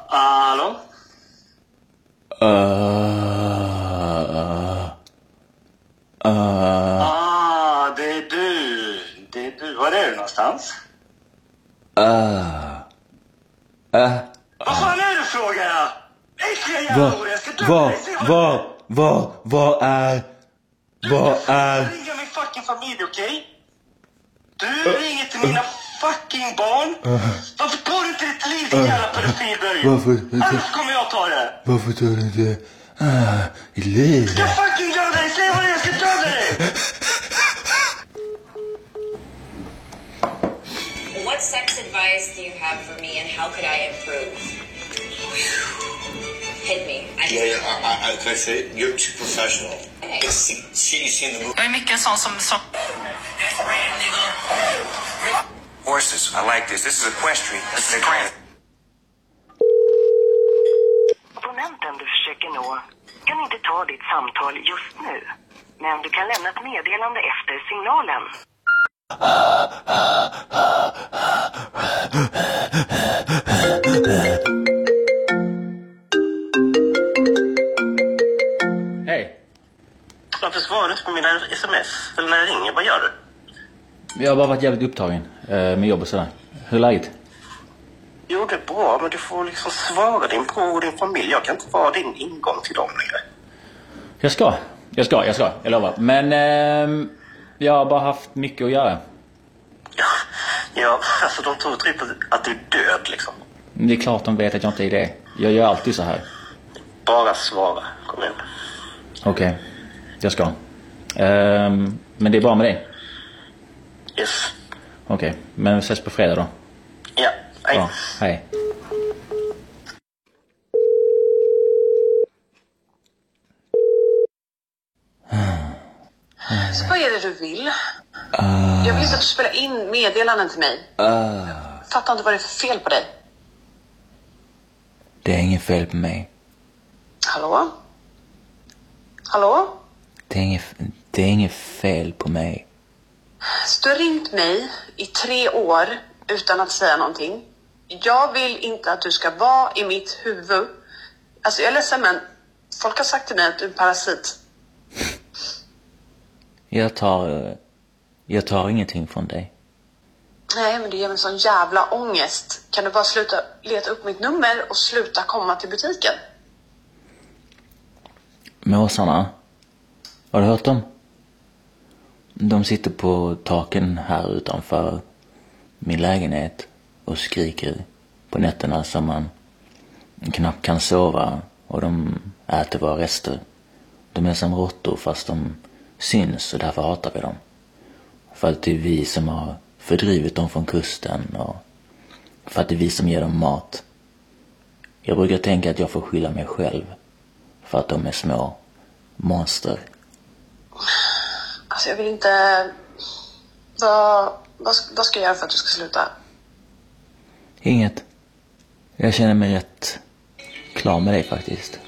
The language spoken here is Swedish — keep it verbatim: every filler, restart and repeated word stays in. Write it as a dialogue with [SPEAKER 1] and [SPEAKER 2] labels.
[SPEAKER 1] Hallå?
[SPEAKER 2] Uh, uh, uh,
[SPEAKER 1] ah, det är du. Det är du. Var är du någonstans?
[SPEAKER 2] Uh, uh,
[SPEAKER 1] Vad fan är det frågar jag? Äckliga jävla ord, jag ska döda
[SPEAKER 2] Vad,
[SPEAKER 1] dig.
[SPEAKER 2] vad, vad, vad är, vad är...
[SPEAKER 1] Du ringer min fucking familj, okej? Okay? Du ringer till mina fucking barn. Varför tar du inte ditt liv, din jävla pedofilböj? Annars kommer jag ta det.
[SPEAKER 2] Varför tar du inte ah, i liv?
[SPEAKER 1] Ska jag fucking döda dig? Säg vad det är, jag ska döda dig.
[SPEAKER 3] What sex advice do you have for me and how could I improve? Hit me. I
[SPEAKER 4] yeah, yeah, I, I, can I say it? You're too professional.
[SPEAKER 3] Okay.
[SPEAKER 4] It's the shit you see in the movie.
[SPEAKER 5] Jag är mycket sån som... som...
[SPEAKER 4] Horses, I like this. This is equestrian. This is equestrian.
[SPEAKER 6] Abonnenten du försöker nå kan inte ta ditt samtal just nu. Men du kan lämna ett meddelande efter signalen.
[SPEAKER 2] Hej.
[SPEAKER 1] Varför svarar du inte på mina sms? Eller när jag ringer, vad gör du?
[SPEAKER 2] Jag har bara varit jävligt upptagen eh, med jobb och sådär. Hur är läget?
[SPEAKER 1] Jo, det är bra, men du får liksom svara din bror och din familj. Jag kan inte vara din ingång till dem längre.
[SPEAKER 2] Jag ska, jag ska, jag ska, jag lovar. Men eh, jag har bara haft mycket att göra.
[SPEAKER 1] Ja, ja alltså de tror typ att du är död liksom.
[SPEAKER 2] Det är klart de vet att jag inte är det. Jag gör alltid så här.
[SPEAKER 1] Bara svara, kom igen.
[SPEAKER 2] Okej, okay. Jag ska. Um, men det är bra med dig?
[SPEAKER 1] Yes.
[SPEAKER 2] Okej, okay. Men vi ses på fredag då.
[SPEAKER 1] Ja, hej.
[SPEAKER 2] Ja, hej.
[SPEAKER 5] Så vad är det du vill? Uh, jag vill inte att du spelar in meddelanden till mig.
[SPEAKER 2] Uh,
[SPEAKER 5] Fattar inte vad det är för fel på dig.
[SPEAKER 2] Det är inget fel på mig.
[SPEAKER 5] Hallå? Hallå?
[SPEAKER 2] Det är inget, det är inget fel på mig.
[SPEAKER 5] Så du har ringt mig i tre år utan att säga någonting. Jag vill inte att du ska vara i mitt huvud. Alltså jag är ledsen, men folk har sagt till mig att du är en parasit.
[SPEAKER 2] Jag tar, jag tar ingenting från dig.
[SPEAKER 5] Nej, men det ger mig sån jävla ångest. Kan du bara sluta leta upp mitt nummer och sluta komma till butiken?
[SPEAKER 2] Måsarna. Har du hört dem? De sitter på taken här utanför min lägenhet och skriker på nätterna som man knappt kan sova, och de äter våra rester. De är som råttor fast de syns, och därför hatar vi dem. För att det är vi som har fördrivit dem från kusten, och för att det är vi som ger dem mat. Jag brukar tänka att jag får skylla mig själv för att de är små monster.
[SPEAKER 5] Alltså jag vill inte... Vad, vad, vad ska jag göra för att du ska sluta?
[SPEAKER 2] Inget. Jag känner mig rätt klar med dig faktiskt.